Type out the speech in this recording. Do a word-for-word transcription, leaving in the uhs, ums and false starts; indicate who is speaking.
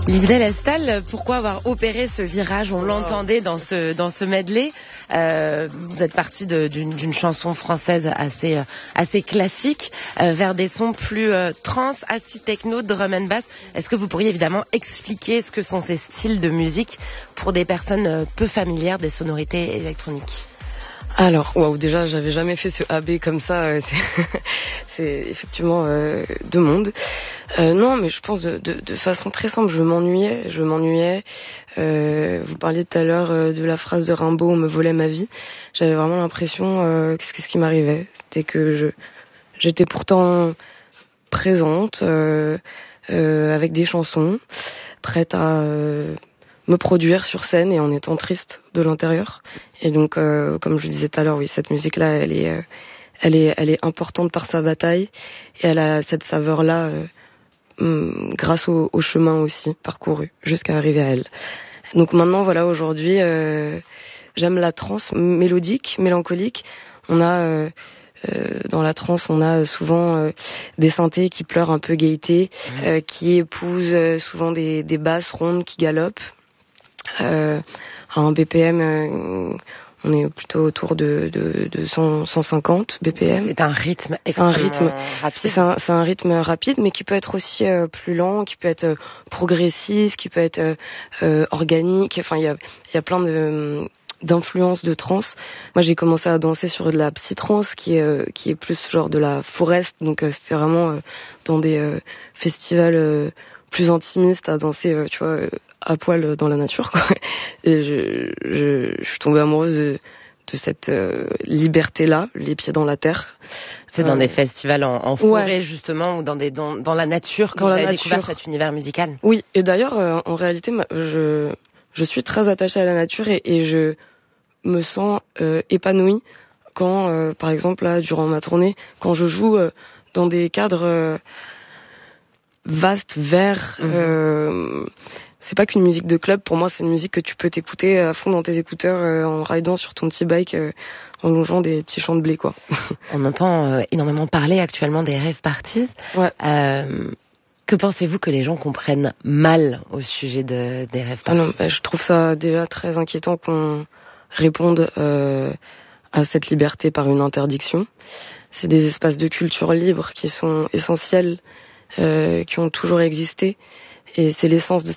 Speaker 1: Livdel Estal, pourquoi avoir opéré ce virage? On l'entendait dans ce dans ce medley. Euh, vous êtes parti d'une d'une chanson française assez assez classique euh, vers des sons plus euh, trans, acid techno, drum and bass. Est-ce que vous pourriez évidemment expliquer ce que sont ces styles de musique pour des personnes euh, peu familières des sonorités électroniques?
Speaker 2: Alors, waouh, déjà, j'avais jamais fait ce A B comme ça. Euh, c'est, c'est effectivement euh, deux mondes. Euh, non, mais je pense de, de, de façon très simple, je m'ennuyais. Je m'ennuyais. Euh, vous parliez tout à l'heure euh, de la phrase de Rimbaud, on me volait ma vie. J'avais vraiment l'impression euh, que ce qui m'arrivait, c'était que je, j'étais pourtant présente euh, euh, avec des chansons, prête à euh, me produire sur scène et en étant triste de l'intérieur. Et donc, euh, comme je le disais tout à l'heure, oui, cette musique-là, elle est, euh, elle est, elle est importante par sa bataille et elle a cette saveur-là euh, grâce au, au chemin aussi parcouru jusqu'à arriver à elle. Donc maintenant, voilà, aujourd'hui, euh, j'aime la trance mélodique, mélancolique. On a euh, euh, dans la trance, on a souvent euh, des synthés qui pleurent un peu gaieté, euh, qui épousent euh, souvent des, des basses rondes qui galopent. Euh, à un B P M, euh, on est plutôt autour de, de, de cent, cent cinquante B P M.
Speaker 1: C'est un rythme extrêmement
Speaker 2: un rythme,
Speaker 1: rapide.
Speaker 2: C'est un, c'est un rythme rapide, mais qui peut être aussi euh, plus lent, qui peut être euh, progressif, qui peut être euh, euh, organique. Enfin, il y a, il y a plein de d'influences de trance. Moi, j'ai commencé à danser sur de la psytrance, qui est euh, qui est plus genre de la forest. Donc, euh, c'était vraiment euh, dans des euh, festivals euh, plus intimistes, à danser, euh, tu vois. Euh, à poil dans la nature, quoi. Et je, je, je suis tombée amoureuse de, de cette euh, liberté-là, les pieds dans la terre.
Speaker 1: C'est dans
Speaker 2: euh,
Speaker 1: des festivals en, en forêt,
Speaker 2: ouais.
Speaker 1: justement, ou dans, des, dans, dans la nature que
Speaker 2: dans
Speaker 1: vous
Speaker 2: la
Speaker 1: avez
Speaker 2: nature.
Speaker 1: découvert cet univers musical.
Speaker 2: Oui, et d'ailleurs, euh, en réalité, je, je suis très attachée à la nature et, et je me sens euh, épanouie quand, euh, par exemple, là, durant ma tournée, quand je joue euh, dans des cadres euh, vastes, verts, mmh. euh, c'est pas qu'une musique de club, pour moi c'est une musique que tu peux t'écouter à fond dans tes écouteurs euh, en ridant sur ton petit bike euh, en longeant des petits champs de blé, quoi.
Speaker 1: On entend euh, énormément parler actuellement des rave parties.
Speaker 2: Ouais.
Speaker 1: Euh, que pensez-vous que les gens comprennent mal au sujet de, des rave parties?
Speaker 2: Ah non, bah, je trouve ça déjà très inquiétant qu'on réponde euh, à cette liberté par une interdiction. C'est des espaces de culture libre qui sont essentiels, euh, qui ont toujours existé, et c'est l'essence de